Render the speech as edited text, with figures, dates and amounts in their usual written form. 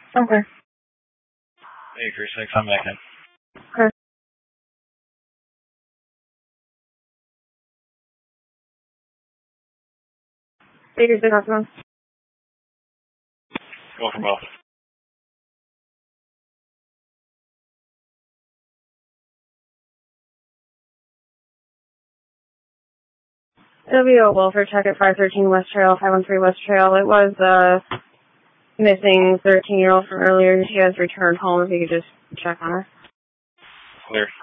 Okay. Baker 6, I'm back in. Okay. Baker 6, how's Go for both. It'll be a welfare check at 513 West Trail, 513 West Trail. It was missing 13-year-old from earlier. She has returned home. If you could just check on her. Clear.